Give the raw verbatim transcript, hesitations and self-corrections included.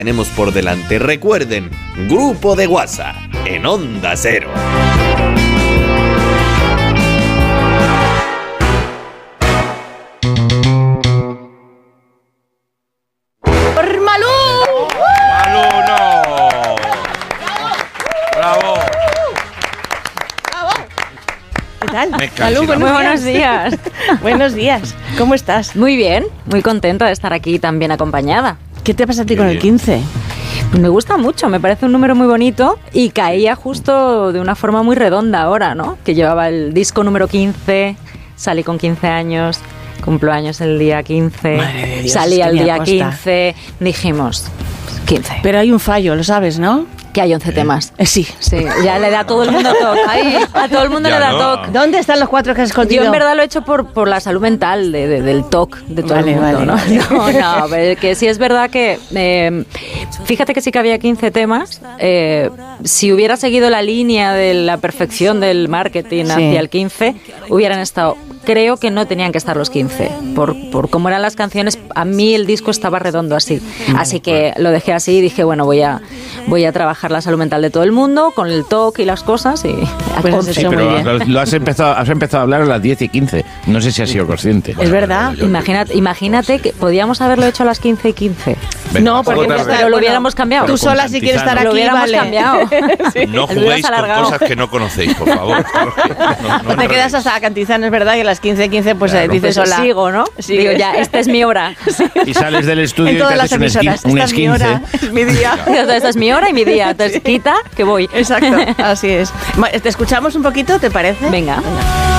tenemos por delante. Recuerden, Grupo de WhatsApp en Onda Cero. ¡Por Malú! ¡Malú, no! ¡Bravo! ¿Qué tal? Me cansé. Malú, buenos Muy días. buenos días. Buenos días. ¿Cómo estás? Muy bien, muy contenta de estar aquí tan bien acompañada. ¿Qué te pasa a ti Qué con el bien. quince? Me gusta mucho, me parece un número muy bonito y caía justo de una forma muy redonda ahora, ¿no? Que llevaba el disco número quince, salí con quince años, cumplo años el día quince, Madre de Dios, salí es que al me día aposta. quince, dijimos quince, Pero hay un fallo, lo sabes, ¿no? que hay once temas. Eh, sí. Sí, ya le da a todo el mundo toque. Ay, a todo el mundo Ya le da no. toque. ¿Dónde están los cuatro que has escondido? Yo en verdad lo he hecho por, por la salud mental de, de- del T O C de todo Vale, el mundo, vale, ¿no? vale. No, no, pero que sí es verdad que eh, fíjate que sí que había quince temas. eh, si hubiera seguido la línea de la perfección del marketing Sí. hacia el quince, hubieran estado. Creo que no tenían que estar los quince. Por, por cómo eran las canciones, a mí el disco estaba redondo así. Así que lo dejé así y dije, bueno, voy a, voy a trabajar la salud mental de todo el mundo con el T O C y las cosas. Y Pues has Sí, hecho muy pero bien. lo, lo has, empezado, has empezado a hablar a las diez y quince. No sé si has sido consciente. Es verdad. Imagínate, imagínate que podíamos haberlo hecho a las quince y quince. Venga, No, porque otra ya vez. está, Pero lo bueno, hubiéramos cambiado. Tú sola si quieres estar Lo aquí, Lo hubiéramos vale. cambiado. No El juguéis hubieras con alargado. cosas que no conocéis, por favor. No, no Te quedas hasta Cantizano, es verdad, y a las quince quince pues Claro. eh, dices Pues hola. sigo, ¿no? Sí. Digo, ya, esta es mi hora. Y sales del estudio En y todas te las haces un, emisoras. esquin- un Esta es mi hora, esquince. es mi día. Esta es mi hora y mi día. Entonces, quita que voy. Exacto, así es. Ma- ¿Te escuchamos un poquito, te parece? Venga. Venga.